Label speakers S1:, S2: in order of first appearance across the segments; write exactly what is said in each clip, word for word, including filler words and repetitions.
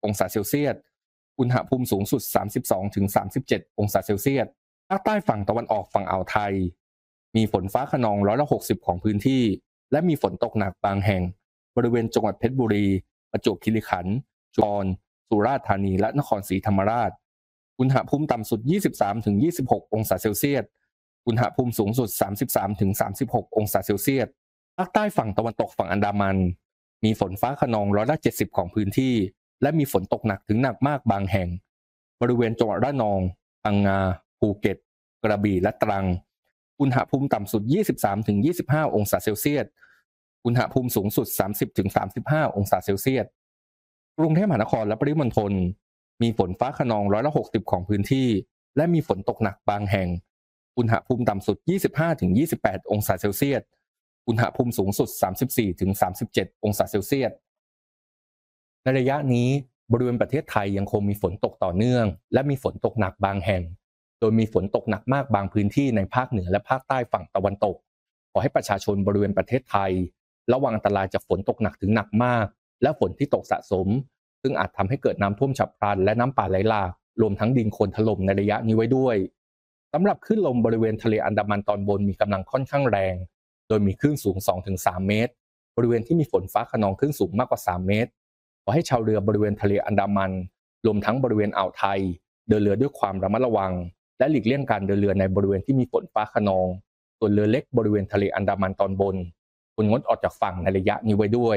S1: องศาเซลเซียสอุณหภูมิสูงสุด สามสิบสองถึงสามสิบเจ็ด องศาเซลเซียสภาคใต้ฝั่งตะวันออกฝั่งอ่าวไทยมีฝนฟ้าคะนองร้อยละหกสิบของพื้นที่และมีฝนตกหนักบางแห่งบริเวณจังหวัดเพชรบุรีประจวบคีรีขันธ์ชุมพรสุราษฎร์ธานีและนครศรีธรรมราชอุณหภูมิต่ำสุด ยี่สิบสามถึงยี่สิบหก องศาเซลเซียสอุณหภูมิสูงสุด สามสิบสามถึงสามสิบหก องศาเซลเซียสภาคใต้ฝั่งตะวันตกฝั่งอันดามันมีฝนฟ้าคะนองร้อยละเจ็ดสิบของพื้นที่และมีฝนตกหนักถึงหนักมากบางแห่งบริเวณจังหวัดระนองพังงาภูเก็ตกระบี่และตรังอุณหภูมิต่ำสุด ยี่สิบสามถึงยี่สิบห้า องศาเซลเซียสอุณหภูมิสูงสุด สามสิบถึงสามสิบห้า องศาเซลเซียสกรุงเทพมหานครและปริมณฑลมีฝนฟ้าคะนองร้อยละหกสิบของพื้นที่และมีฝนตกหนักบางแห่งอุณหภูมิต่ำสุด ยี่สิบห้าถึงยี่สิบแปด องศาเซลเซียสอุณหภูมิสูงสุด สามสิบสี่ถึงสามสิบเจ็ด องศาเซลเซียสในระยะนี้บริเวณประเทศไทยยังคงมีฝนตกต่อเนื่องและมีฝนตกหนักบางแห่งโดยมีฝนตกหนักมากบางพื้นที่ในภาคเหนือและภาคใต้ฝั่งตะวันตกขอให้ประชาชนบริเวณประเทศไทยระวังอันตรายจากฝนตกหนักถึงหนักมากและฝนที่ตกสะสมซึ่งอาจทำให้เกิดน้ำท่วมฉับพลันและน้ำป่าไหลหลากรวมทั้งดินโคลนถล่มในระยะนี้ไว้ด้วยสำหรับคลื่นลมบริเวณทะเลอันดามันตอนบนมีกำลังค่อนข้างแรงโดยมีคลื่นสูง สองถึงสาม เมตรบริเวณที่มีฝนฟ้าคะนองคลื่นสูงมากกว่าสามเมตรขอให้ชาวเรือบริเวณทะเลอันดามันรวมทั้งบริเวณอ่าวไทยเดินเรือด้วยความระมัดระวังและหลีกเลี่ยงการเดินเรือในบริเวณที่มีฝนฟ้าคะนองส่วนเรือเล็กบริเวณทะเลอันดามันตอนบนควรงดออกจากฝั่งในระยะนี้ไว้ด้วย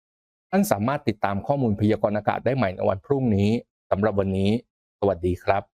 S1: ท่านสามารถติดตามข้อมูลพยากรณ์อากาศได้ใหม่ในวันพรุ่งนี้สำหรับวันนี้สวัสดีครับ